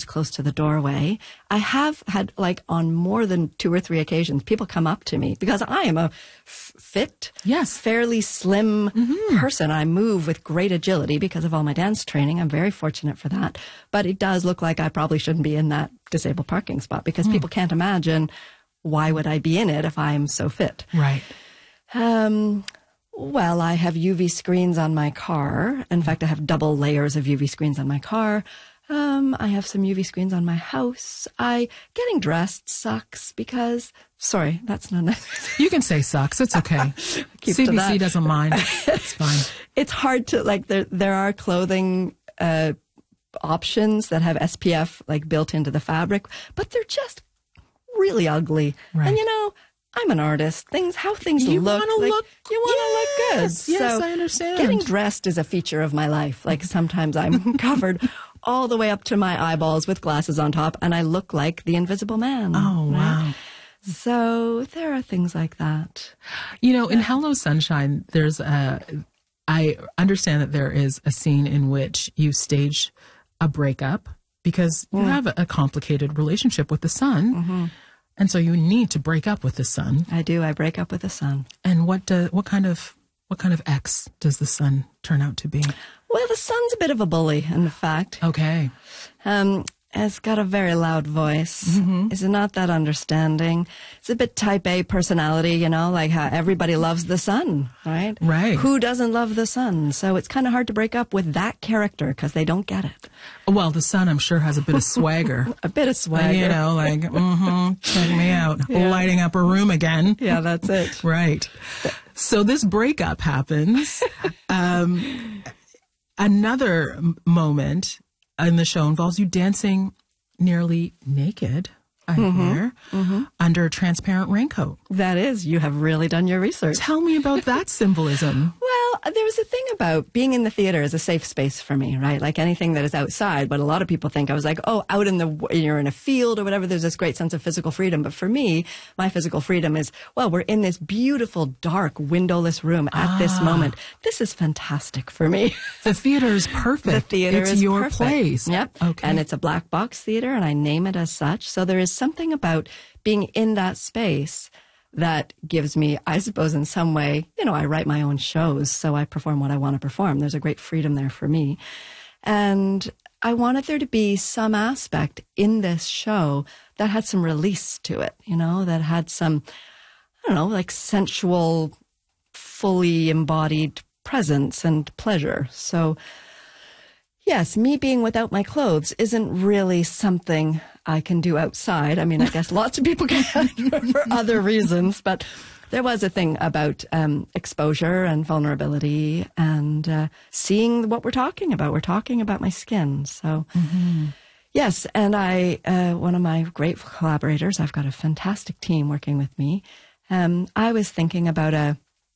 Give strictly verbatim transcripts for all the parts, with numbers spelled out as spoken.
close to the doorway. I have had, like, on more than two or three occasions, people come up to me because I am a f- fit, yes, fairly slim mm-hmm. person. I move with great agility because of all my dance training. I'm very fortunate for that. But it does look like I probably shouldn't be in that disabled parking spot because mm. people can't imagine why would I be in it if I'm so fit. Right. Um, well, I have U V screens on my car. In fact, I have double layers of U V screens on my car. Um, I have some U V screens on my house. I, getting dressed sucks because, sorry, that's not nice. You can say sucks. It's okay. C B C doesn't mind. It's fine. It's hard to, like, there, there are clothing, uh, options that have S P F, like, built into the fabric, but they're just really ugly. Right. And, you know, I'm an artist. Things, how things you look. Wanna like, look you want to yes, look good. Yes, so I understand. Getting dressed is a feature of my life. Like, sometimes I'm covered all the way up to my eyeballs with glasses on top, and I look like the Invisible Man. Oh, right? wow. So there are things like that. You know, in Hello Sunshine, there's a, I understand that there is a scene in which you stage a breakup because you mm. have a complicated relationship with the son. Mm-hmm. And so you need to break up with the son. I do. I break up with the son. And what do, what kind of what kind of ex does the son turn out to be? Well, the son's a bit of a bully, in fact. Okay. Um, has got a very loud voice. Mm-hmm. Is not that understanding. It's a bit type A personality, you know, like how everybody loves the son, right? Right. Who doesn't love the son? So it's kind of hard to break up with that character because they don't get it. Well, the son, I'm sure, has a bit of swagger. a bit of swagger. You know, like, mm-hmm, check me out. Yeah. Lighting up a room again. Yeah, that's it. Right. So this breakup happens. Um, another moment in the show involves you dancing nearly naked, I mm-hmm. hear, mm-hmm. under a transparent raincoat. That is, you have really done your research. Tell me about that symbolism. Well, there was a thing about being in the theater is a safe space for me, right? Like anything that is outside, but a lot of people think I was like, oh, out in the, you're in a field or whatever, there's this great sense of physical freedom. But for me, my physical freedom is, well, we're in this beautiful, dark, windowless room at ah. this moment. This is fantastic for me. The theater is perfect. The theater it's is your perfect. place. Yep. Okay. And it's a black box theater, and I name it as such. So there is something about being in that space that gives me, I suppose, in some way, you know, I write my own shows, so I perform what I want to perform. There's a great freedom there for me. And I wanted there to be some aspect in this show that had some release to it, you know, that had some, I don't know, like sensual, fully embodied presence and pleasure. So, yes, me being without my clothes isn't really something I can do outside. I mean, I guess lots of people can for other reasons, but there was a thing about um, exposure and vulnerability and uh, seeing what we're talking about. We're talking about my skin. So, mm-hmm. yes, and I, uh, one of my great collaborators, I've got a fantastic team working with me. Um, I was thinking about a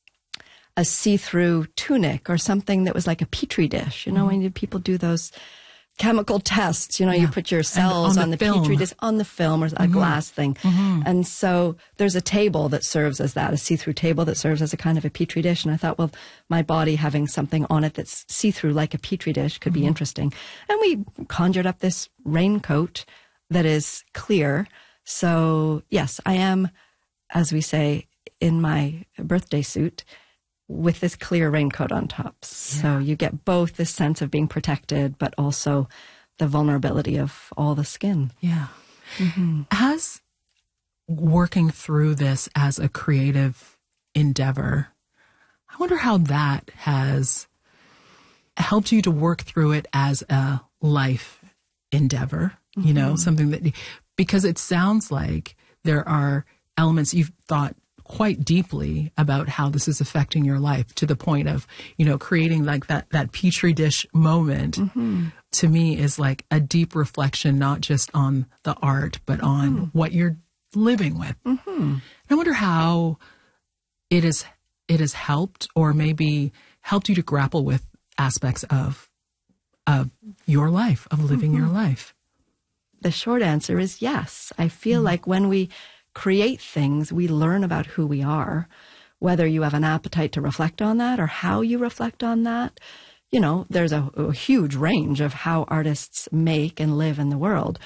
a see-through tunic or something that was like a petri dish. You know, mm-hmm. when people do those chemical tests, you know, yeah. you put your cells on, on the, the petri dish, on the film or a mm-hmm. glass thing. Mm-hmm. And so there's a table that serves as that, a see-through table that serves as a kind of a petri dish. And I thought, well, my body having something on it that's see-through like a petri dish could mm-hmm. be interesting. And we conjured up this raincoat that is clear. So yes, I am, as we say, in my birthday suit, with this clear raincoat on top. Yeah. So you get both this sense of being protected, but also the vulnerability of all the skin. Yeah. Mm-hmm. As working through this as a creative endeavor, I wonder how that has helped you to work through it as a life endeavor, mm-hmm. you know, something that, because it sounds like there are elements you've thought quite deeply about how this is affecting your life to the point of, you know, creating like that, that petri dish moment mm-hmm. to me is like a deep reflection, not just on the art, but mm-hmm. on what you're living with. Mm-hmm. I wonder how it is, it has helped or maybe helped you to grapple with aspects of, of your life, of living mm-hmm. your life. The short answer is yes. I feel mm-hmm. like when we create things, we learn about who we are, whether you have an appetite to reflect on that or how you reflect on that. You know, there's a, a huge range of how artists make and live in the world.